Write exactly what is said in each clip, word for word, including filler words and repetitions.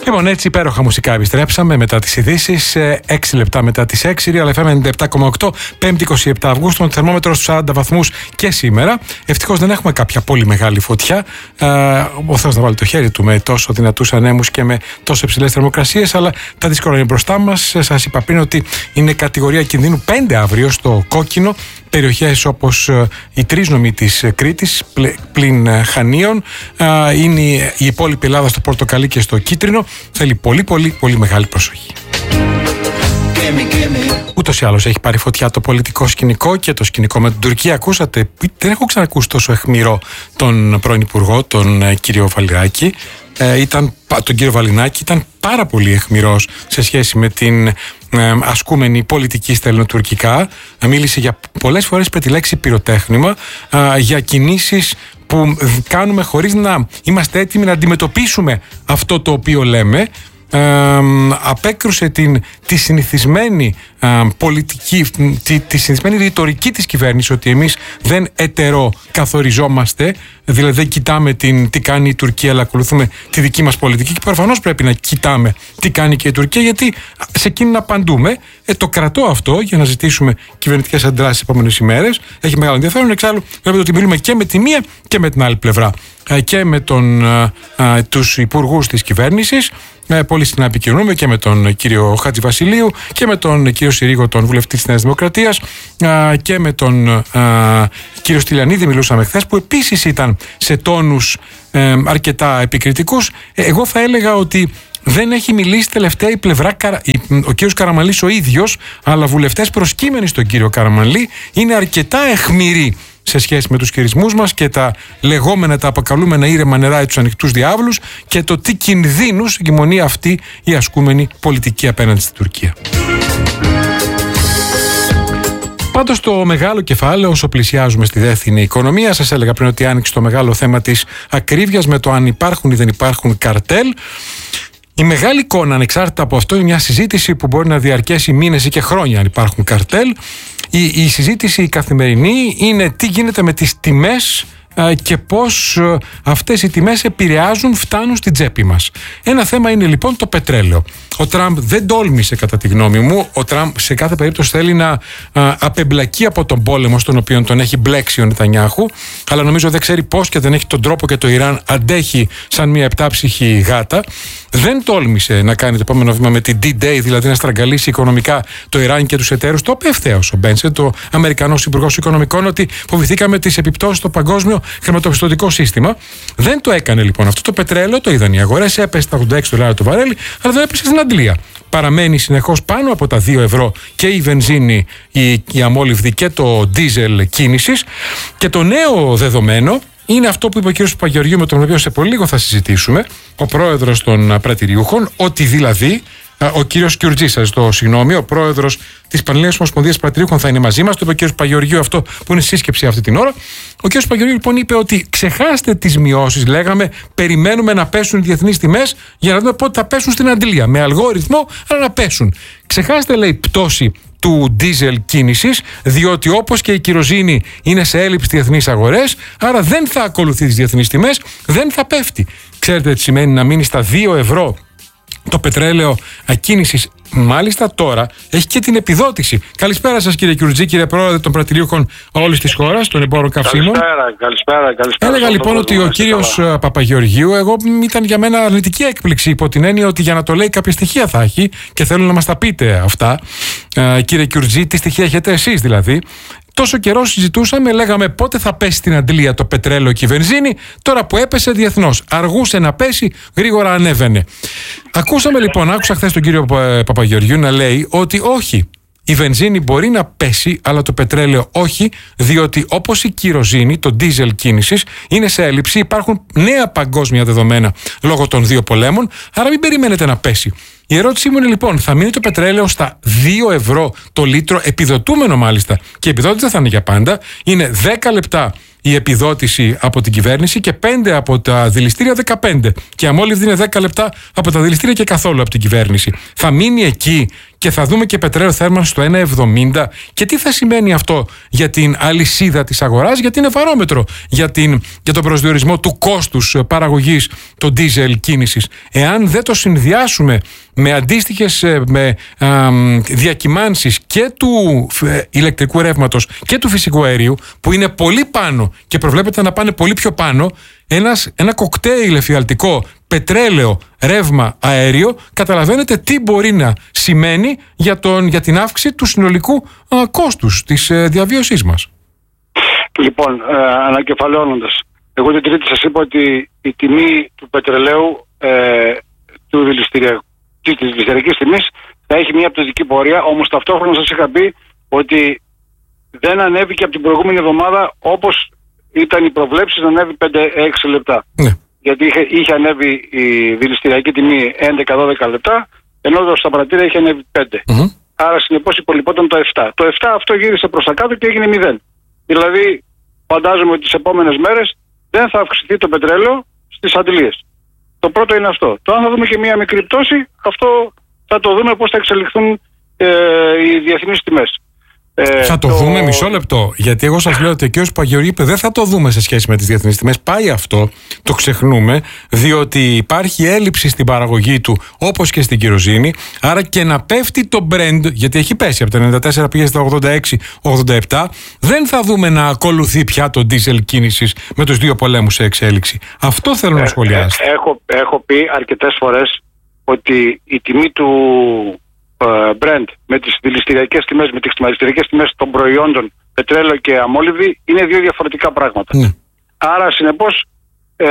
Λοιπόν, έτσι υπέροχα μουσικά επιστρέψαμε μετά τις ειδήσεις. έξι λεπτά μετά τις έξι. Real εφ εμ ενενήντα επτά κόμμα οκτώ, πέμπτη είκοσι επτά Αυγούστου. Το θερμόμετρο στους σαράντα βαθμούς και σήμερα. Ευτυχώς δεν έχουμε κάποια πολύ μεγάλη φωτιά. Ο Θεός να βάλει το χέρι του με τόσο δυνατούς ανέμους και με τόσο υψηλές θερμοκρασίες. Αλλά τα δύσκολα είναι μπροστά μας. Σας είπα πριν ότι είναι κατηγορία κινδύνου πέντε αύριο στο κόκκινο. Περιοχές όπως η τρίσνομη της Κρήτης πλην Χανίων, είναι η υπόλοιπη Ελλάδα στο πορτοκαλί και στο κίτρινο. Θέλει πολύ πολύ πολύ μεγάλη προσοχή. Ούτως ή άλλως έχει πάρει φωτιά το πολιτικό σκηνικό και το σκηνικό με την Τουρκία. Ακούσατε, δεν έχω ξανακούσει τόσο αιχμηρό τον πρώην Υπουργό, τον κύριο Βαλινάκη. Ε, ήταν, τον κύριο Βαλινάκη ήταν πάρα πολύ αιχμηρός σε σχέση με την ε, ασκούμενη πολιτική στα ελληνοτουρκικά. Μίλησε για πολλές φορές με τη λέξη πυροτέχνημα, ε, για κινήσεις που κάνουμε χωρίς να είμαστε έτοιμοι να αντιμετωπίσουμε αυτό το οποίο λέμε. Ε, απέκρουσε την, τη συνηθισμένη ε, πολιτική, τη, τη συνηθισμένη ρητορική της κυβέρνησης ότι εμείς δεν ετεροκαθοριζόμαστε, δηλαδή δεν κοιτάμε την, τι κάνει η Τουρκία, αλλά ακολουθούμε τη δική μας πολιτική, και προφανώς πρέπει να κοιτάμε τι κάνει και η Τουρκία, γιατί σε εκείνη να απαντούμε. Ε, το κρατώ αυτό για να ζητήσουμε κυβερνητικές αντιδράσεις τις επόμενες ημέρες. Έχει μεγάλο ενδιαφέρον. Εξάλλου βλέπετε ότι μιλούμε και με τη μία και με την άλλη πλευρά, ε, και με τον, ε, ε, τους υπουργούς της κυβέρνησης. Ε, πολύ συχνά επικοινωνούμε και με τον κύριο Χατζηβασιλείου και με τον κύριο Συρίγο, τον βουλευτή της Νέας Δημοκρατίας, ε, και με τον ε, κύριο Στυλιανίδη μιλούσαμε χθες, που επίσης ήταν σε τόνους ε, αρκετά επικριτικούς. Ε, εγώ θα έλεγα ότι δεν έχει μιλήσει τελευταία η πλευρά, ο κύριος Καραμανλής ο ίδιος, αλλά βουλευτές προσκύμενοι στον κύριο Καραμανλή είναι αρκετά αιχμηροί σε σχέση με τους χειρισμούς μας και τα λεγόμενα, τα αποκαλούμενα ήρεμα νερά ή τους ανοιχτούς διάβλους, και το τι κινδύνους εγκυμονεί αυτή η ασκούμενη πολιτική απέναντι στην Τουρκία. Πάντως το μεγάλο κεφάλαιο, όσο πλησιάζουμε στη δεύθυνη οικονομία, σας έλεγα πριν ότι άνοιξε το μεγάλο θέμα της ακρίβειας με το αν υπάρχουν ή δεν υπάρχουν καρτέλ. Η μεγάλη εικόνα, ανεξάρτητα από αυτό, είναι μια συζήτηση που μπορεί να διαρκέσει μήνες ή και χρόνια αν υπάρχουν καρτέλ. Η, η συζήτηση η καθημερινή είναι τι γίνεται με τις τιμές και πώς αυτές οι τιμές επηρεάζουν, φτάνουν στην τσέπη μας. Ένα θέμα είναι λοιπόν το πετρέλαιο. Ο Τραμπ δεν τόλμησε, κατά τη γνώμη μου. Ο Τραμπ σε κάθε περίπτωση θέλει να α, απεμπλακεί από τον πόλεμο στον οποίο τον έχει μπλέξει ο Νετανιάχου, αλλά νομίζω δεν ξέρει πώς και δεν έχει τον τρόπο, και το Ιράν αντέχει σαν μια επτάψυχη γάτα. Δεν τόλμησε να κάνει το επόμενο βήμα με την ντι-Day, δηλαδή να στραγγαλίσει οικονομικά το Ιράν και τους εταίρους. Το είπε ευθέως ο Μπένσετ, ο Αμερικανός Υπουργός Οικονομικών, ότι φοβηθήκαμε τις επιπτώσεις στο παγκόσμιο χρηματοπιστωτικό σύστημα. Δεν το έκανε λοιπόν αυτό. Το πετρέλαιο το είδαν οι αγορές, έπεσε στα ογδόντα έξι δολάρια το βαρέλι, αλλά δεν έπεσε στην Αγγλία. Παραμένει συνεχώς πάνω από τα δύο ευρώ και η βενζίνη, η, η αμόλυβδη και το ντίζελ κίνησης. Και το νέο δεδομένο είναι αυτό που είπε ο κ. Παπαγεωργίου, με τον οποίο σε πολύ λίγο θα συζητήσουμε, ο πρόεδρος των πρατηριούχων, ότι δηλαδή ο κύριος Κιουρτζής, σας το συγγνώμη, ο πρόεδρος της Πανελλήνιας Ομοσπονδίας Πρατηριούχων θα είναι μαζί μας. Το είπε ο κύριος Παπαγεωργίου αυτό που είναι σύσκεψη αυτή την ώρα. Ο κύριος Παπαγεωργίου λοιπόν είπε ότι ξεχάστε τις μειώσεις, λέγαμε, περιμένουμε να πέσουν οι διεθνείς τιμές για να δούμε πότε θα πέσουν στην Αντλία. Με αλγόριθμο, αλλά να πέσουν. Ξεχάστε, λέει, πτώση του ντίζελ κίνησης, διότι όπως και η κυροζήνη είναι σε έλλειψη στις διεθνείς αγορές, άρα δεν θα ακολουθεί τις διεθνείς τιμές, δεν θα πέφτει. Ξέρετε τι σημαίνει να μείνει στα δύο ευρώ το πετρέλαιο ακίνησης? Μάλιστα τώρα έχει και την επιδότηση. Καλησπέρα σας, κύριε Κιουρτζή, κύριε πρόεδρε των πρατηριούχων όλης της χώρας, των εμπόρων καυσίμων. Καλησπέρα, καλησπέρα, καλησπέρα. Έλεγα λοιπόν ότι ο κύριος καλά. Παπαγεωργίου, εγώ ήταν για μένα αρνητική έκπληξη, υπό την έννοια ότι για να το λέει κάποια στοιχεία θα έχει, και θέλω να μας τα πείτε αυτά. Ε, κύριε Κιουρτζή, τι στοιχεία έχετε εσείς δηλαδή? Τόσο καιρό συζητούσαμε, λέγαμε πότε θα πέσει στην Αντλία το πετρέλαιο και η βενζίνη. Τώρα που έπεσε διεθνώς, αργούσε να πέσει, γρήγορα ανέβαινε. Ακούσαμε λοιπόν, άκουσα χθες τον κύριο Παπαγεωργίου να λέει ότι όχι, η βενζίνη μπορεί να πέσει, αλλά το πετρέλαιο όχι, διότι όπως η κυροζήνη, το ντίζελ κίνησης, είναι σε έλλειψη, υπάρχουν νέα παγκόσμια δεδομένα λόγω των δύο πολέμων, άρα μην περιμένετε να πέσει. Η ερώτησή μου είναι λοιπόν, θα μείνει το πετρέλαιο στα δύο ευρώ το λίτρο, επιδοτούμενο μάλιστα, και η επιδότηση δεν θα είναι για πάντα, είναι δέκα λεπτά η επιδότηση από την κυβέρνηση και πέντε από τα δηληστήρια, δεκαπέντε. Και η αμόλυβδη είναι δέκα λεπτά από τα δηληστήρια και καθόλου από την κυβέρνηση. Θα μείνει εκεί και θα δούμε και πετρέλαιο θέρμανσης στο ένα εβδομήντα. Και τι θα σημαίνει αυτό για την αλυσίδα της αγοράς, γιατί είναι βαρόμετρο για, την, για τον προσδιορισμό του κόστους παραγωγής των ντίζελ κίνησης. Εάν δεν το συνδυάσουμε με αντίστοιχες με, α, διακυμάνσεις και του ε, ηλεκτρικού ρεύματος και του φυσικού αερίου, που είναι πολύ πάνω και προβλέπεται να πάνε πολύ πιο πάνω, ένας, ένα κοκτέιλ εφιαλτικό, πετρέλαιο, ρεύμα, αέριο, καταλαβαίνετε τι μπορεί να σημαίνει για, τον, για την αύξηση του συνολικού α, κόστους της ε, διαβίωσής μας. Λοιπόν, ε, ανακεφαλαιώνοντας, εγώ την Τρίτη σας είπα ότι η τιμή του πετρελαίου ε, του δηληστηριακού, της δηληστηριακής τιμής θα έχει μια πτωτική πορεία, όμως ταυτόχρονα σας είχα πει ότι δεν ανέβηκε από την προηγούμενη εβδομάδα όπως ήταν οι προβλέψεις να ανέβει πέντε έξι λεπτά. Ναι. Γιατί είχε, είχε ανέβει η δηληστηριακή τιμή έντεκα δώδεκα λεπτά, ενώ στα πρατήρια είχε ανέβει πέντε. Mm-hmm. Άρα συνεπώς υπολοιπόταν το επτά. Το επτά αυτό γύρισε προς τα κάτω και έγινε μηδέν. Δηλαδή φαντάζομαι ότι τις επόμενες μέρες δεν θα αυξηθεί το πετρέλαιο στις αντιλίες. Το πρώτο είναι αυτό. Το αν θα δούμε και μία μικρή πτώση, αυτό θα το δούμε πώς θα εξελιχθούν ε, οι διεθνείς τιμές. Ε, θα το, το δούμε μισό λεπτό. Γιατί εγώ σας λέω ότι ο κ. Παγιορή είπε δεν θα το δούμε σε σχέση με τις διεθνείς τιμές. Πάει αυτό, το ξεχνούμε, διότι υπάρχει έλλειψη στην παραγωγή του όπως και στην κυροζήνη. Άρα και να πέφτει το Brent, γιατί έχει πέσει από τα ενενήντα τέσσερα πήγε στα ογδόντα έξι ογδόντα επτά, δεν θα δούμε να ακολουθεί πια το ντίζελ κίνησης με τους δύο πολέμους σε εξέλιξη. Αυτό θέλω ε, να σχολιάσω. Ε, έχω, έχω πει αρκετές φορές ότι η τιμή του Brent με τις δηληστηριακές τιμές, με τις χρηματιστηριακές τιμές των προϊόντων πετρέλαιο και αμόλυβδη είναι δύο διαφορετικά πράγματα. Ναι. Άρα συνεπώς ε,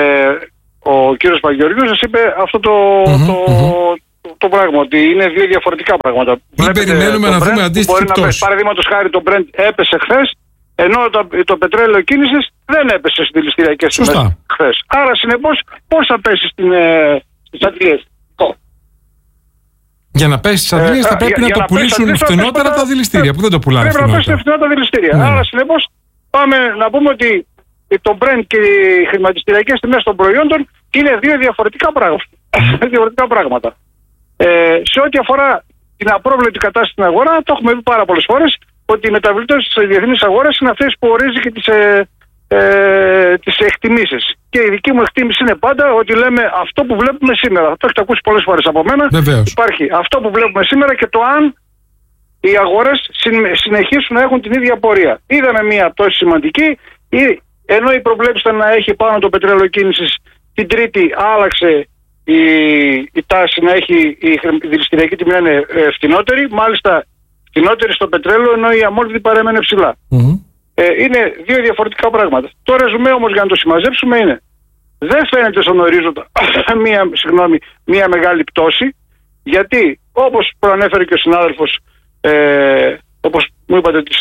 ο κύριος Παγιοριού σας είπε αυτό το, mm-hmm, το, mm-hmm. το, το πράγμα, ότι είναι δύο διαφορετικά πράγματα. Μην Βλέπετε, περιμένουμε να Brent, δούμε αντίστοιχη πτώση. Παραδείγματος χάρη το Brent έπεσε χθες, ενώ το, το πετρέλαιο κίνησης δεν έπεσε στις δηληστηριακές τιμές χθες. Άρα συνεπώς πώς θα πέσει στην, ε, στις αντιλίες. Για να πέσει στις αντιλίες ε, θα πρέπει για, να για το να πουλήσουν φθηνότερα τα δηληστήρια, που δεν το πουλάνε φθηνότερα. Πρέπει να πέσει φθηνότερα τα δηληστήρια. Mm. Άρα συνεπώς πάμε να πούμε ότι το Brent και οι χρηματιστηριακές τιμές των προϊόντων είναι δύο διαφορετικά πράγματα. Mm. διαφορετικά πράγματα. Ε, σε ό,τι αφορά την απρόβλεπτη κατάσταση στην αγορά, το έχουμε πει πάρα πολλές φορές ότι οι μεταβλητές στις διεθνείς αγορές είναι αυτές που ορίζει και τις, ε, ε, τις εκτιμήσεις. Και η δική μου εκτίμηση είναι πάντα ότι λέμε αυτό που βλέπουμε σήμερα. Το έχετε ακούσει πολλές φορές από μένα. Βεβαίως. Υπάρχει αυτό που βλέπουμε σήμερα και το αν οι αγορές συνεχίσουν να έχουν την ίδια πορεία. Είδαμε μια πτώση σημαντική, ή, ενώ η προβλέψη ήταν να έχει πάνω το πετρέλαιο κίνησης, την Τρίτη άλλαξε η, η τάση να έχει η δηληστηριακή τιμή να είναι ε, φθηνότερη. Μάλιστα φθηνότερη στο πετρέλαιο, ενώ η αμόλυβδη παρέμενε ψηλά. Mm-hmm. Ε, είναι δύο διαφορετικά πράγματα. Το ρεζουμέ όμως για να το συμμαζέψουμε είναι δεν φαίνεται στον ορίζοντα μία, συγγνώμη, μία μεγάλη πτώση, γιατί όπως προανέφερε και ο συνάδελφος, ε, όπως μου είπατε ότι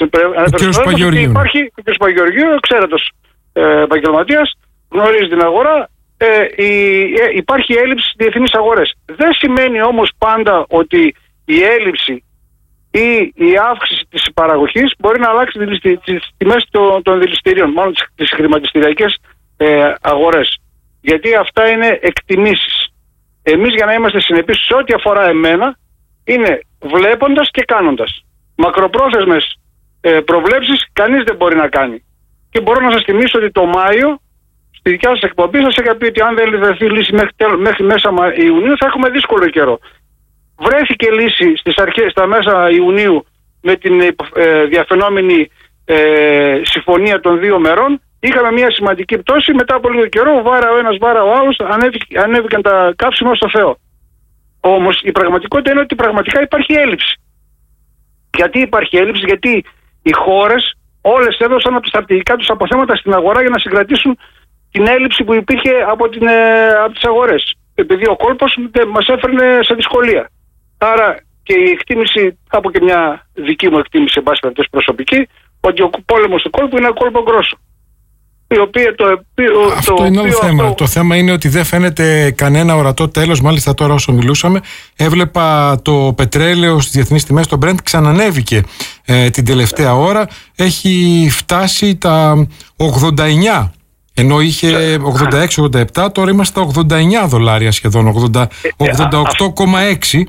υπάρχει ο κ. Παγιοργίου, εξαίρετος ε, επαγγελματίας, γνωρίζει την αγορά, ε, η, ε, υπάρχει έλλειψη στις διεθνείς αγορές. Δεν σημαίνει όμως πάντα ότι η έλλειψη ή η αύξηση της παραγωγής μπορεί να αλλάξει τις τιμές των δηληστηρίων, μάλλον τις χρηματιστηριακές ε, αγορές. Γιατί αυτά είναι εκτιμήσεις. Εμείς για να είμαστε συνεπείς σε ό,τι αφορά εμένα, είναι βλέποντας και κάνοντας. Μακροπρόθεσμες ε, προβλέψεις κανείς δεν μπορεί να κάνει. Και μπορώ να σας θυμίσω ότι το Μάιο, στη δικιά σας εκπομπή, σας είχα πει ότι αν δεν βρεθεί λύση μέχρι, μέχρι μέσα Ιουνίου θα έχουμε δύσκολο καιρό. Βρέθηκε λύση στις αρχές, στα μέσα Ιουνίου με την ε, διαφαινόμενη ε, συμφωνία των δύο μερών. Είχαμε μια σημαντική πτώση, μετά από λίγο καιρό βάρα ο ένας βάρα ο άλλος, ανέβη, ανέβηκαν τα καύσιμα στο Θεό. Όμως η πραγματικότητα είναι ότι πραγματικά υπάρχει έλλειψη. Γιατί υπάρχει έλλειψη? Γιατί οι χώρες όλες έδωσαν από τα στρατηγικά τους αποθέματα στην αγορά για να συγκρατήσουν την έλλειψη που υπήρχε από, την, ε, από τις αγορές. Επειδή ο κόλπος μας έφερνε σε δυσκολία. Άρα και η εκτίμηση, από και μια δική μου εκτίμηση, εν πάση περιπτώσει προσωπική, ότι ο πόλεμος του κόλπου είναι ένα κόλπο γκρόσο. Η οποία το, αυτό το είναι άλλο θέμα. Αυτό... Το θέμα είναι ότι δεν φαίνεται κανένα ορατό τέλος. Μάλιστα τώρα όσο μιλούσαμε, έβλεπα το πετρέλαιο στις διεθνείς τιμές, το Brent ξανανέβηκε ε, την τελευταία ώρα. Έχει φτάσει τα ογδόντα εννιά. Ενώ είχε ογδόντα έξι ογδόντα επτά, τώρα είμαστε στα ογδόντα εννιά δολάρια σχεδόν, ογδόντα οκτώ κόμμα έξι.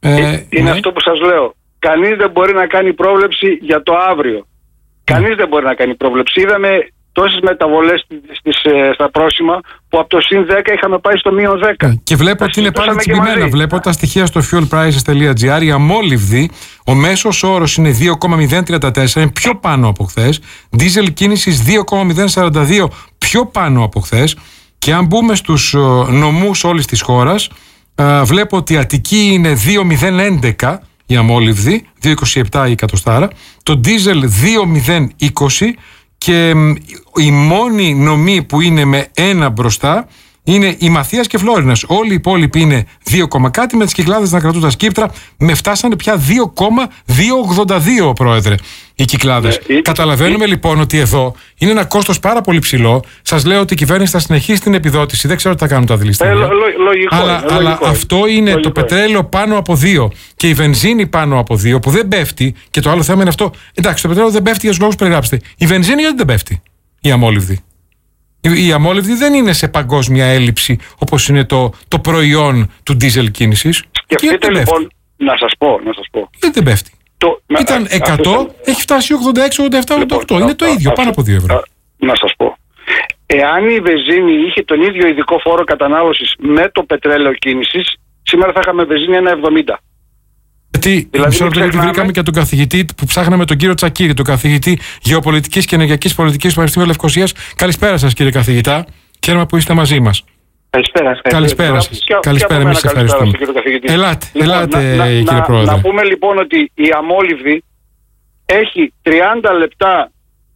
Ε, είναι ναι. αυτό που σας λέω. Κανείς δεν μπορεί να κάνει πρόβλεψη για το αύριο. Mm. Κανείς δεν μπορεί να κάνει πρόβλεψη. Είδαμε τόσες μεταβολές στις, στα πρόσημα που από το συν δέκα είχαμε πάει στο μείον δέκα. Και βλέπω ότι είναι πάλι τσιμπημένα. Βλέπω τα στοιχεία στο fuel prices τελεία τζι άρ. Η αμόλυβδη, ο μέσος όρος είναι δύο κόμμα μηδέν τριάντα τέσσερα, είναι πιο πάνω από χθες. Δίζελ κίνησης δύο κόμμα μηδέν σαράντα δύο, πιο πάνω από χθες. Και αν μπούμε στους νομούς όλης της χώρας, βλέπω ότι η Αττική είναι δύο κόμμα μηδέν έντεκα η αμόλυβδη, δύο κόμμα είκοσι επτά η εκατοστάρα, το ντίζελ δύο κόμμα μηδέν είκοσι και η μόνη νομή που είναι με ένα μπροστά είναι η Μαθίας και Φλόρινας. Όλοι οι υπόλοιποι είναι δύο κάτι, με τις Κυκλάδες να κρατούν τα σκύπτρα. Με φτάσανε πια δύο κόμμα διακόσια ογδόντα δύο, Πρόεδρε, οι Κυκλάδες. Ε, Καταλαβαίνουμε ε, λοιπόν ότι εδώ είναι ένα κόστος πάρα πολύ ψηλό. Σας λέω ότι η κυβέρνηση θα συνεχίσει την επιδότηση. Δεν ξέρω τι θα κάνουν τα δηληστήρια. Ε, λο, λογικό, αλλά, λογικό, αλλά λογικό, αυτό είναι λογικό. Το πετρέλαιο πάνω από δύο και η βενζίνη πάνω από δύο που δεν πέφτει. Και το άλλο θέμα είναι αυτό. Εντάξει, το πετρέλαιο δεν πέφτει για τους λόγους που περιγράψετε. Η βενζίνη γιατί δεν πέφτει, η αμόλυβδη? Η αμόλυβδη δεν είναι σε παγκόσμια έλλειψη όπως είναι το, το προϊόν του ντίζελ κίνησης. Σκεφτείτε λοιπόν, να σας πω, να σας πω. Γιατί δεν πέφτει? Το, Ήταν α, εκατό, α, έχει φτάσει ογδόντα έξι, ογδόντα επτά, ογδόντα οκτώ. Λοιπόν, είναι το ίδιο, α, πάνω από δύο ευρώ. Α, να σας πω. Εάν η βενζίνη είχε τον ίδιο ειδικό φόρο κατανάλωσης με το πετρέλαιο κίνησης, σήμερα θα είχαμε βενζίνη ένα εβδομήντα. Γιατί δηλαδή, ξεχνάμε... βρήκαμε και τον καθηγητή που ψάχναμε, τον κύριο Τσακίρη, τον καθηγητή Γεωπολιτικής και Ενεργειακής Πολιτικής του Πανεπιστημίου Λευκωσίας. Καλησπέρα σας, κύριε καθηγητά. Χαίρομαι που είστε μαζί μας. Καλησπέρα. Καλησπέρα σας. Καλησπέρα, εμείς σας ευχαριστούμε. Ελάτε, λοιπόν, ελάτε να, κύριε να, Πρόεδρε. Να πούμε λοιπόν ότι η αμόλυβδη έχει τριάντα λεπτά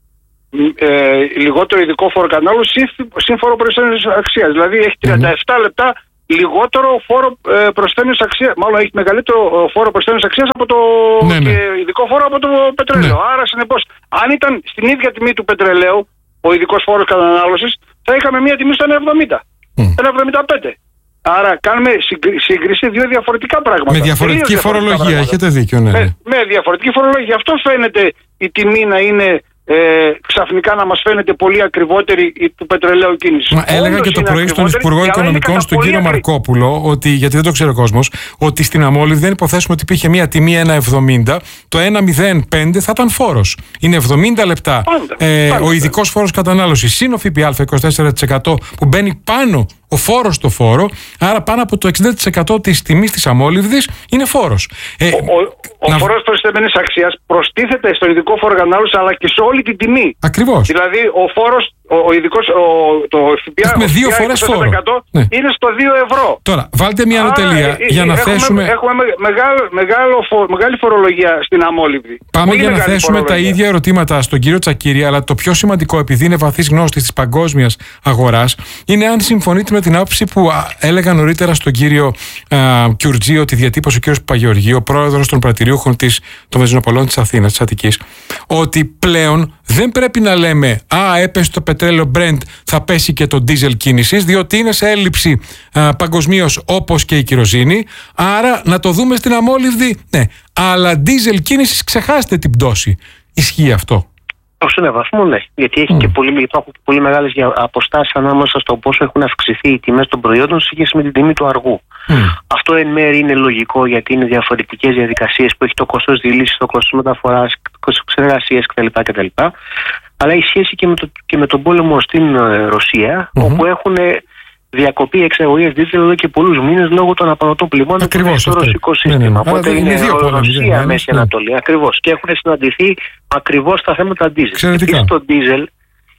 ε, λιγότερο ειδικό φόρο κατανάλωση συν φόρο προσθέμενης αξίας. Δηλαδή έχει τριάντα επτά mm-hmm. λεπτά λιγότερο φόρο ε, προσθέμενης αξίας. Μάλλον έχει μεγαλύτερο φόρο προσθέμενης αξίας από το ναι, ναι. και ειδικό φόρο από το πετρέλαιο. Ναι. Άρα συνεπώς, αν ήταν στην ίδια τιμή του πετρελαίου ο ειδικός φόρος κατανάλωσης, θα είχαμε μια τιμή στο ένα εβδομήντα. Mm. ένα εβδομήντα πέντε. Άρα κάνουμε σύγκριση δύο διαφορετικά πράγματα. Με διαφορετική φορολογία, έχετε δίκιο. Ναι. Με, με διαφορετική φορολογία. Γι' αυτό φαίνεται η τιμή να είναι ε, ξαφνικά να μας φαίνεται πολύ ακριβότερη του πετρελαίου κίνησης. Μα έλεγα και το πρωί στον Υπουργό Οικονομικών, στον κύριο Μαρκόπουλο, ότι, γιατί δεν το ξέρει ο κόσμος, ότι στην αμόλυβδη δεν υποθέσουμε ότι υπήρχε μια τιμή ένα εβδομήντα, το ένα μηδέν πέντε θα ήταν φόρος. Είναι εβδομήντα λεπτά πάντα, ε, πάντα, ο ειδικός φόρος κατανάλωσης, συν ο ΦΠΑ είκοσι τέσσερα τοις εκατό που μπαίνει πάνω ο φόρος στο φόρο, άρα πάνω από το εξήντα τοις εκατό της τιμής της αμόλυβδης είναι φόρος. Ε, ο ο, να... ο φόρος προσθέμενης αξίας προστίθεται στον ειδικό φόρο κατανάλωσης αλλά και σε όλη την τιμή. Ακριβώς. Δηλαδή ο φόρος, ο, ο ειδικός, ο, το ΦΠΑ, έχουμε δύο φορές φόρο. Ναι. Είναι στο δύο ευρώ. Τώρα, βάλτε μια ανωτελεία για να έχουμε, θέσουμε. Έχουμε μεγάλο, μεγάλο, μεγάλη φορολογία στην αμόλυβδη. Πάμε πολύ για να θέσουμε φορολογία. Τα ίδια ερωτήματα στον κύριο Τσακίρη, αλλά το πιο σημαντικό, επειδή είναι βαθύς γνώστης της παγκόσμιας αγοράς, είναι αν συμφωνείτε με την άποψη που α, έλεγα νωρίτερα στον κύριο α, Κιουρτζή, ότι διατύπωσε ο κύριος Παγεωργίου, ο πρόεδρος των πρατηριούχων της, των βενζινοπολών της Αθήνας, της Αττικής, ότι πλέον δεν πρέπει να λέμε «Α, έπεσε το πετρέλαιο Brent, θα πέσει και το ντίζελ κίνησης», διότι είναι σε έλλειψη παγκοσμίως όπως και η κυροζήνη, άρα να το δούμε στην αμόλυβδη, ναι, αλλά ντίζελ κίνησης ξεχάστε την πτώση. Ισχύει αυτό? Ως έναν βαθμό, ναι. Γιατί έχει mm. και πολύ, υπάρχουν πολύ μεγάλες αποστάσεις ανάμεσα στο πόσο έχουν αυξηθεί οι τιμές των προϊόντων σε σχέση με την τιμή του αργού. Mm. Αυτό εν μέρει είναι λογικό, γιατί είναι διαφορετικές διαδικασίες που έχει το κόστος διήλυσης, το κόστος μεταφοράς, το κόστος εξεργασίας κτλ. κτλ. Αλλά έχει σχέση και με, το, και με τον πόλεμο στην ε, Ρωσία, mm-hmm. όπου έχουν διακοπεί εξαγωγές δίζελ εδώ και πολλούς μήνες λόγω των απανωτών πλημμύρων που είναι στο ρωσικό σύστημα. Ναι, ναι, ναι. Οπότε είναι, είναι Ρωσία, Μέση ναι. Ανατολή. Ακριβώς. Και έχουν συναντηθεί ακριβώς στα θέματα δίζελ. Επίσης το δίζελ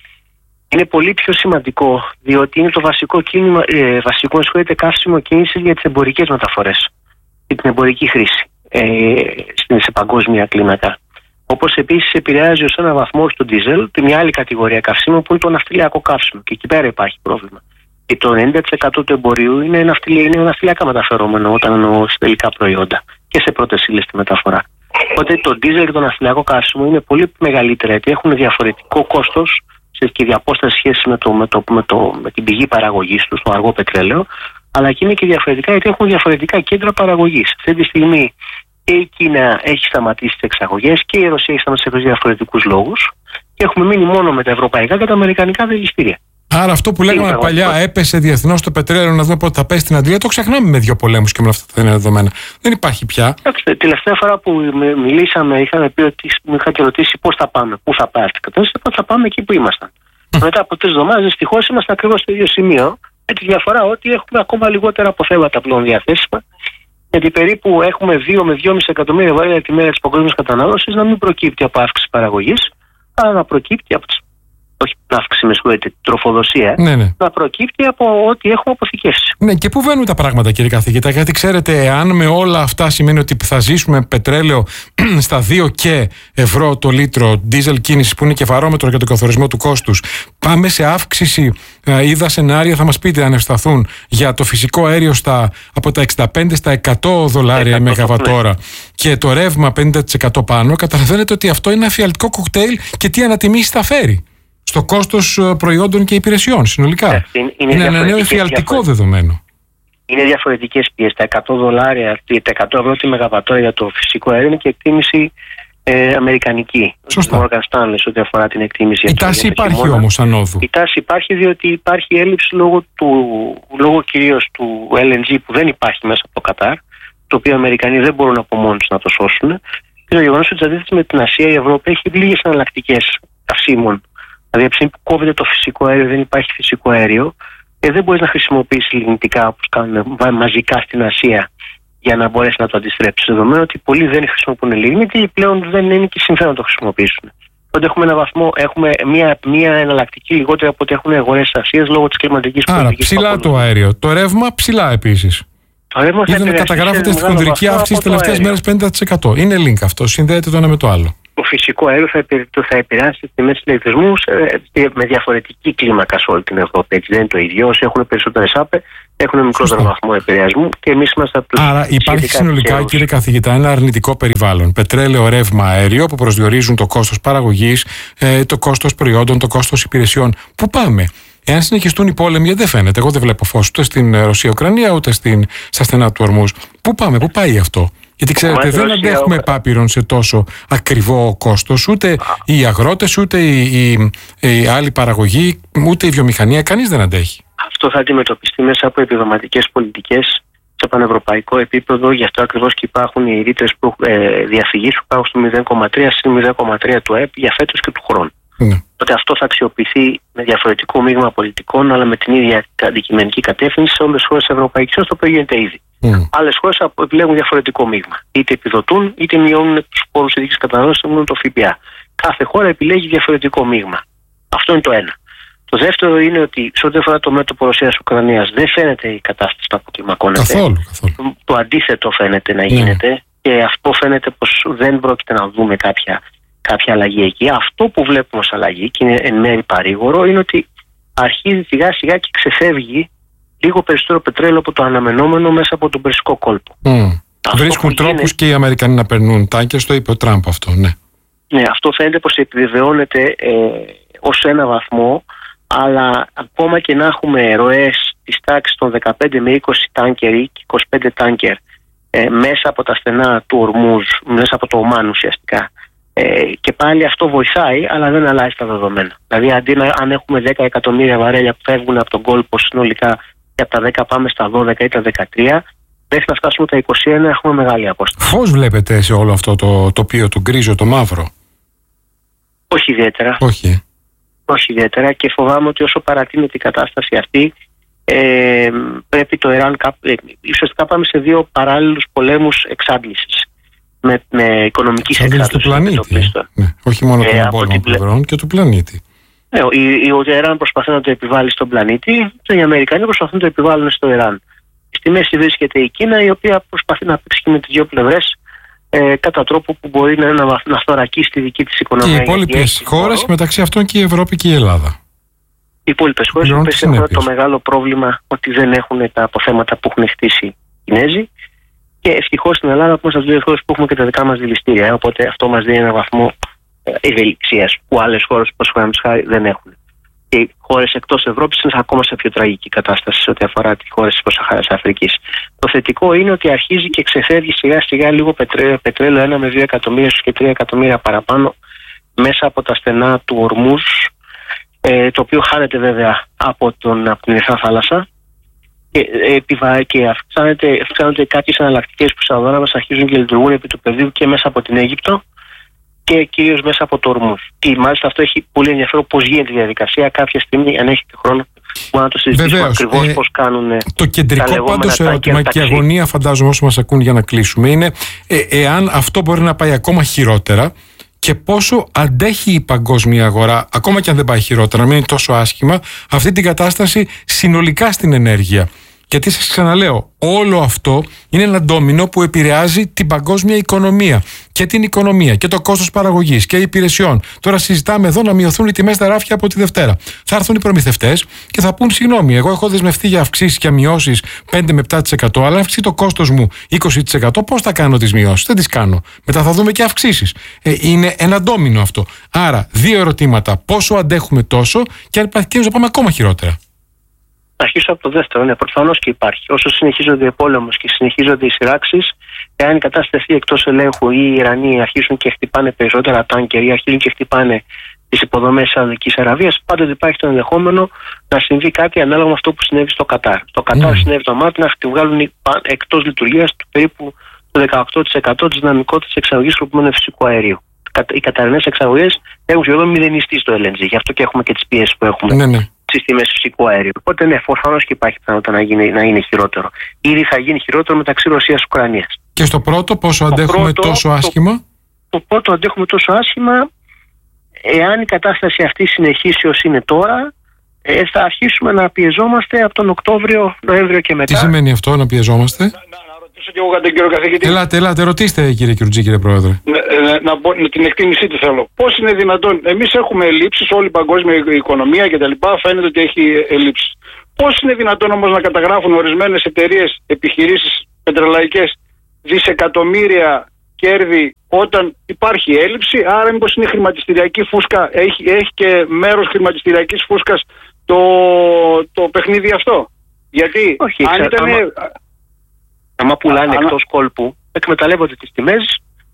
είναι πολύ πιο σημαντικό, διότι είναι το βασικό, κίνημα, ε, βασικό καύσιμο κίνησης για τις εμπορικές μεταφορές και την εμπορική χρήση ε, σε παγκόσμια κλίμακα. Όπως επίσης επηρεάζει ως έναν βαθμό στο ντίζελ τη μια άλλη κατηγορία καυσίμων που είναι το ναυτιλιακό καύσιμο. Και εκεί πέρα υπάρχει πρόβλημα. Και το ενενήντα τοις εκατό του εμπορίου είναι, ναυτιλια, είναι ναυτιλιακά μεταφερόμενο όταν εννοώ σε τελικά προϊόντα και σε πρώτες ύλες στη μεταφορά. Οπότε το ντίζελ και το ναυτιλιακό καύσιμο είναι πολύ μεγαλύτερα, γιατί έχουν διαφορετικό κόστος και διαπόσταση σχέση με, το, με, το, με, το, με την πηγή παραγωγής του, το αργό πετρέλαιο, αλλά και είναι και διαφορετικά γιατί έχουν διαφορετικά κέντρα παραγωγής. Αυτή τη στιγμή και η Κίνα έχει σταματήσει τις εξαγωγές και η Ρωσία έχει σταματήσει για διαφορετικούς λόγους και έχουμε μείνει μόνο με τα ευρωπαϊκά και τα αμερικανικά δηληστήρια. Άρα αυτό που λέγαμε παλιά, έπεσε διεθνώς το πετρέλαιο, να δούμε πότε θα πέσει στην Αντλία, το ξεχνάμε με δύο πολέμους και με αυτά τα δεδομένα. Δεν υπάρχει πια. Την τελευταία φορά που μιλήσαμε, είχαμε πει ότι μου είχατε ρωτήσει πώς θα πάμε, πού θα πάει αυτή η κατάσταση, πώς θα πάμε εκεί που ήμασταν. Μετά από τρεις εβδομάδες, δυστυχώς είμαστε ακριβώς στο ίδιο σημείο. Με τη διαφορά ότι έχουμε ακόμα λιγότερα αποθέματα πλέον διαθέσιμα. Γιατί περίπου έχουμε δύο με δυόμισι εκατομμύρια βαρέλια τη μέρα της παγκόσμιας κατανάλωσης να μην προκύπτει από αύξηση παραγωγής, αλλά να προκύπτει από τις. Όχι αύξηση, με συγχωρείτε, τροφοδοσία, ναι, ναι. να προκύπτει από ό,τι έχουμε αποθηκεύσει. Ναι, και πού βαίνουν τα πράγματα, κύριε καθηγητά, γιατί ξέρετε, εάν με όλα αυτά σημαίνει ότι θα ζήσουμε πετρέλαιο στα δύο και ευρώ το λίτρο, ντίζελ κίνηση που είναι και βαρόμετρο για τον καθορισμό του κόστους, πάμε σε αύξηση, ε, είδα σενάρια, θα μας πείτε αν ευσταθούν, για το φυσικό αέριο στα, από τα εξήντα πέντε στα εκατό δολάρια η μεγαβατόρα και το ρεύμα πενήντα τοις εκατό πάνω, καταλαβαίνετε ότι αυτό είναι ένα φιαλτικό κοκτέιλ και τι ανατιμήσεις θα φέρει στο κόστος προϊόντων και υπηρεσιών συνολικά. Είναι, είναι, είναι ένα νέο εφιαλτικό δεδομένο. Είναι διαφορετικές πίεσεις. Τα εκατό δολάρια, τα εκατό ευρώ τη μεγαβατόρα για το φυσικό αέριο είναι και εκτίμηση ε, αμερικανική. Σωστά. Morgan Stanley ό,τι αφορά την εκτίμηση. Η τάση υπάρχει όμως ανώδου. Η τάση υπάρχει διότι υπάρχει έλλειψη λόγω, του, λόγω κυρίως του ελ εν τζι που δεν υπάρχει μέσα από το Κατάρ, το οποίο οι Αμερικανοί δεν μπορούν από μόνοι τους να το σώσουν. Και το γεγονός ότι αντίθετα με την Ασία η Ευρώπη έχει λίγες εναλλακτικές καυσίμων. Δηλαδή, από τη στιγμή που κόβεται το φυσικό αέριο, δεν υπάρχει φυσικό αέριο, και δεν μπορεί να χρησιμοποιήσει λιγνητικά όπως κάνουν μαζικά στην Ασία για να μπορέσει να το αντιστρέψει. Δεδομένου ότι πολλοί δεν χρησιμοποιούν λιγνίτη, πλέον δεν είναι και συμφέρον να το χρησιμοποιήσουν. Οπότε έχουμε ένα βαθμό, έχουμε μια, μια εναλλακτική λιγότερη από ό,τι έχουν οι αγορές της Ασίας λόγω της κλιματικής πολιτικής. Άρα, ψηλά το αέριο. Το ρεύμα ψηλά επίσης. Είδα να καταγράφεται στη χονδρική αύξηση τις τελευταίες μέρες πενήντα τοις εκατό. Είναι link αυτό, συνδέεται το ένα με το άλλο. Το φυσικό αέριο θα, θα επηρεάσει τις τιμές του ηλεκτρισμού με διαφορετική κλίμακα σε όλη την Ευρώπη. Έτσι δεν είναι το ίδιο. Όσοι έχουν περισσότερες άπε έχουν μικρότερο βαθμό επηρεασμού και εμείς είμαστε από τους. Άρα υπάρχει συνολικά, κύριε, κύριε καθηγητά, ένα αρνητικό περιβάλλον. Πετρέλαιο, ρεύμα, αέριο που προσδιορίζουν το κόστος παραγωγής, το κόστος προϊόντων, το κόστος υπηρεσιών. Πού πάμε? Εάν συνεχιστούν οι πόλεμοι, δεν φαίνεται. Εγώ δεν βλέπω φως ούτε στην Ρωσία-Ουκρανία ούτε στην, στα στενά του Ορμούς. Πού πάμε, πού πάει αυτό? Γιατί ξέρετε, δεν αντέχουμε επάπειρον σε τόσο ακριβό κόστος, ούτε οι αγρότες, ούτε η, η, η άλλη παραγωγή, ούτε η βιομηχανία, κανείς δεν αντέχει. Αυτό θα αντιμετωπιστεί μέσα από επιδοματικές πολιτικές σε πανευρωπαϊκό επίπεδο. Γι' αυτό ακριβώς και υπάρχουν οι ρήτρες ε, διαφυγής που υπάρχουν στο μηδέν κόμμα τρία συν μηδέν κόμμα τρία του ΑΕΠ για φέτος και του χρόνου. Ναι. Τότε αυτό θα αξιοποιηθεί με διαφορετικό μείγμα πολιτικών, αλλά με την ίδια αντικειμενική κατεύθυνση σε όλες τις χώρες της Ευρωπαϊκής Ένωσης, το οποίο γίνεται ήδη. Mm. Άλλες χώρες επιλέγουν διαφορετικό μείγμα. Είτε επιδοτούν, είτε μειώνουν τους πόρους ειδικής κατανάλωσης, μειώνουν το ΦΠΑ. Κάθε χώρα επιλέγει διαφορετικό μείγμα. Αυτό είναι το ένα. Το δεύτερο είναι ότι σε ό,τι αφορά το μέτωπο Ρωσίας-Ουκρανίας δεν φαίνεται η κατάσταση να αποκλιμακώνεται. Καθόλου, καθόλου. Το αντίθετο φαίνεται να γίνεται. Mm. Και αυτό φαίνεται πως δεν πρόκειται να δούμε κάποια. κάποια αλλαγή εκεί. Αυτό που βλέπουμε ως αλλαγή και είναι εν μέρει παρήγορο είναι ότι αρχίζει σιγά σιγά και ξεφεύγει λίγο περισσότερο πετρέλαιο από το αναμενόμενο μέσα από τον Περσικό κόλπο. Mm. Βρίσκουν τρόπους γίνεται... και οι Αμερικανοί να περνούν τάνκερ, το είπε ο Τραμπ αυτό, ναι. Ναι, αυτό φαίνεται πως επιβεβαιώνεται ε, ως ένα βαθμό, αλλά ακόμα και να έχουμε ροές της τάξης των δεκαπέντε με είκοσι τάνκερ ή είκοσι πέντε τάνκερ ε, μέσα από τα στενά του Ορμούζ, μέσα από το Ομάν ουσιαστικά, Ε, και πάλι αυτό βοηθάει, αλλά δεν αλλάζει τα δεδομένα. Δηλαδή, αντί να αν έχουμε δέκα εκατομμύρια βαρέλια που φεύγουν από τον κόλπο συνολικά και από τα δέκα πάμε στα δώδεκα ή τα δεκατρία, μέχρι να φτάσουμε τα είκοσι ένα έχουμε μεγάλη απόσταση. Πώς βλέπετε σε όλο αυτό το τοπίο, το γκρίζο, το μαύρο? Όχι ιδιαίτερα. Όχι. Όχι ιδιαίτερα και φοβάμαι ότι όσο παρατείνεται η κατάσταση αυτή, ε, πρέπει το Ιράν, ε, ουσιαστικά πάμε σε δύο παράλληλους πολέμους εξάντλησης. Με, με οικονομική εξάρτηση του πλανήτη. Ε. Ναι. Όχι μόνο των εμπόρων πλευρών και του πλανήτη. Ναι, ο Ιράν προσπαθεί να το επιβάλλει στον πλανήτη, και οι Αμερικανοί προσπαθούν να το επιβάλλουν στο Ιράν. Στη μέση βρίσκεται η Κίνα, η οποία προσπαθεί να παίξει και με τις δύο πλευρές ε, κατά τρόπο που μπορεί να, να, να θωρακίσει τη δική της οικονομία. Και οι υπόλοιπες χώρες, μεταξύ αυτών και η Ευρώπη και η Ελλάδα. Οι υπόλοιπες χώρες έχουν το μεγάλο πρόβλημα ότι δεν έχουν τα αποθέματα που έχουν χτίσει οι Κινέζοι. Και ευτυχώς στην Ελλάδα έχουμε στις δύο χώρες που έχουμε και τα δικά μας δηληστήρια. Οπότε αυτό μας δίνει ένα βαθμό ευελιξίας που άλλες χώρες, όπως χάρη, δεν έχουν. Και οι χώρες εκτός Ευρώπης είναι ακόμα σε πιο τραγική κατάσταση σε ό,τι αφορά τις χώρες της Υποσαχάρας Αφρικής. Το θετικό είναι ότι αρχίζει και ξεφεύγει σιγά σιγά λίγο πετρέλαιο, πετρέλαιο ένα με δύο εκατομμύρια και τρία εκατομμύρια παραπάνω μέσα από τα στενά του Ορμούζ ε, το οποίο χάνεται βέβαια από, τον, από την Ερυθρά Θάλασσα και, ε, και αυξάνεται, αυξάνονται κάποιες εναλλακτικές που σαν δώρα μας αρχίζουν και λειτουργούν επί του πεδίου και μέσα από την Αίγυπτο και κυρίως μέσα από το Ορμούζ. Και μάλιστα αυτό έχει πολύ ενδιαφέρον πώς γίνεται η διαδικασία. Κάποια στιγμή, αν έχετε χρόνο, μπορούμε να το συζητήσουμε ακριβώς ε, πώς κάνουν. Το κεντρικό πάντως ερώτημα και η αγωνία, φαντάζομαι, όσοι μας ακούν για να κλείσουμε, είναι ε, εάν αυτό μπορεί να πάει ακόμα χειρότερα και πόσο αντέχει η παγκόσμια αγορά, ακόμα και αν δεν πάει χειρότερα, να μην είναι τόσο άσχημα, αυτή την κατάσταση συνολικά στην ενέργεια. Γιατί σας ξαναλέω, όλο αυτό είναι ένα ντόμινο που επηρεάζει την παγκόσμια οικονομία και την οικονομία και το κόστος παραγωγής και υπηρεσιών. Τώρα συζητάμε εδώ να μειωθούν οι τιμές στα ράφια από τη Δευτέρα. Θα έρθουν οι προμηθευτές και θα πούν: συγγνώμη, εγώ έχω δεσμευτεί για αυξήσεις και μειώσεις πέντε με επτά τοις εκατό, αλλά αυξήσει το κόστος μου είκοσι τοις εκατό. Πώς θα κάνω τις μειώσεις? Δεν τις κάνω. Μετά θα δούμε και αυξήσεις. Ε, είναι ένα ντόμινο αυτό. Άρα, δύο ερωτήματα: πόσο αντέχουμε τόσο και αν υπάρχει κίνδυνος να πάμε ακόμα χειρότερα? Να αρχίσω από το δεύτερο. Ναι, προφανώς και υπάρχει. Όσο συνεχίζονται οι πόλεμος και συνεχίζονται οι σειράξεις, εάν η κατάσταση εκτός ελέγχου ή οι Ιρανοί αρχίσουν και χτυπάνε περισσότερα τάνκερ ή αρχίζουν και χτυπάνε τις υποδομές της Σαουδικής Αραβίας, πάντοτε υπάρχει το ενδεχόμενο να συμβεί κάτι ανάλογα με αυτό που συνέβη στο Κατάρ. Στο Κατάρ mm. συνέβη το μάτι να βγάλουν εκτός λειτουργίας του περίπου το δεκαοκτώ τοις εκατό της δυναμικότητας εξαγωγής χρησιμοποιημένου φυσικού αερίου. Οι καταρρινές εξαγωγές έχουν σχεδόν μηδενιστεί στο ελ εν τζι. Γι' αυτό και έχουμε και τις πιέσεις που έχουμε. Ναι, ναι. Στις τιμές φυσικού αερίου. Οπότε, ναι, προφανώς και υπάρχει πιθανότητα να, γίνει, να είναι χειρότερο. Ήδη θα γίνει χειρότερο μεταξύ Ρωσίας και Ουκρανίας. Και στο πρώτο, πόσο το αντέχουμε πρώτο, τόσο άσχημα? Το, το πρώτο αντέχουμε τόσο άσχημα, εάν η κατάσταση αυτή συνεχίσει ως είναι τώρα, ε, θα αρχίσουμε να πιεζόμαστε από τον Οκτώβριο, Νοέμβριο και μετά. Τι σημαίνει αυτό, να πιεζόμαστε? Να, να, να ρωτήσω και εγώ κατά τον κύριο καθηγητή. Ελάτε, ελάτε, ρωτήστε, κύριε Κιουρτζή, κύριε Πρόεδρε. Να, να, να, να την εκτίμησή του θέλω. Πώς είναι δυνατόν? Εμείς έχουμε ελλείψεις, όλη η παγκόσμια οικονομία κτλ. Φαίνεται ότι έχει ελλείψεις. Πώς είναι δυνατόν όμως να καταγράφουν ορισμένες εταιρείες, επιχειρήσεις πετρελαϊκές, δισεκατομμύρια κέρδη όταν υπάρχει έλλειψη? Άρα, μήπως είναι χρηματιστηριακή φούσκα, έχει, έχει και μέρος χρηματιστηριακής φούσκας το, το παιχνίδι αυτό? Γιατί όχι, αν ήταν. Άμα, άμα πουλάνε α, εκτός α, κόλπου, εκμεταλλεύονται τις τιμές.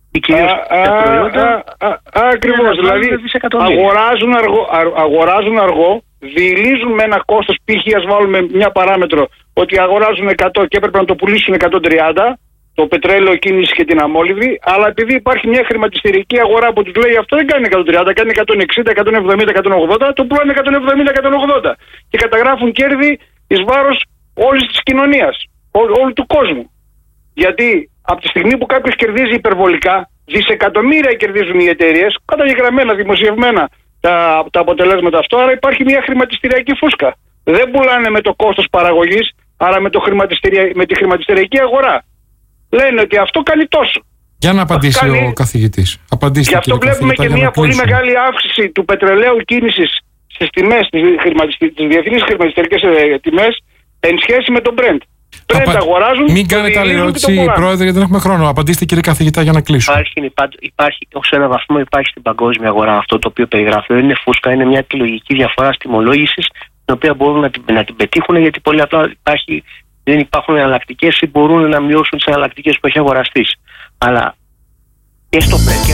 Ακριβώς, δηλαδή αγοράζουν αργό, αγοράζουν αργό, διηλίζουν με ένα κόστος, π.χ. ας βάλουμε μια παράμετρο ότι αγοράζουν εκατό και έπρεπε να το πουλήσουν εκατόν τριάντα, το πετρέλαιο κίνηση και την αμόλυβδη, αλλά επειδή υπάρχει μια χρηματιστηρική αγορά που τους λέει αυτό δεν κάνει εκατόν τριάντα, κάνει εκατόν εξήντα, εκατόν εβδομήντα, εκατόν ογδόντα, το πουλάνε εκατόν εβδομήντα, εκατόν ογδόντα και καταγράφουν κέρδη εις βάρος όλης της κοινωνίας, ό, όλου του κόσμου. Γιατί από τη στιγμή που κάποιος κερδίζει υπερβολικά, δισεκατομμύρια κερδίζουν οι εταιρείες, καταγεγραμμένα, δημοσιευμένα τα, τα αποτελέσματα αυτό, άρα υπάρχει μια χρηματιστηριακή φούσκα. Δεν πουλάνε με το κόστος παραγωγής, άρα με, το χρηματιστηρια... με τη χρηματιστηριακή αγορά. Λένε ότι αυτό κάνει τόσο. Για να απαντήσει κάνει... ο καθηγητής. Απαντήστε, γι' αυτό βλέπουμε και μια πολύ μεγάλη αύξηση του πετρελαίου κίνησης στις τιμές, τις διεθνείς χρηματιστηριακές τιμές, εν σχέση με τον Brent. Πρέπει να αγοράζουν. Μην κάνετε άλλη ερώτηση, Πρόεδρε, γιατί δεν έχουμε χρόνο. Απαντήστε, κύριε καθηγητά, για να κλείσουμε. Υπάρχει, υπάρχει, ως ένα βαθμό υπάρχει στην παγκόσμια αγορά αυτό το οποίο περιγράφει. Δεν είναι φούσκα, είναι μια λογική διαφορά στη τιμολόγηση, την οποία μπορούν να την, να την πετύχουν, γιατί πολύ απλά υπάρχει, δεν υπάρχουν εναλλακτικές ή μπορούν να μειώσουν τις εναλλακτικές που έχει αγοραστεί. Αλλά και στο Brent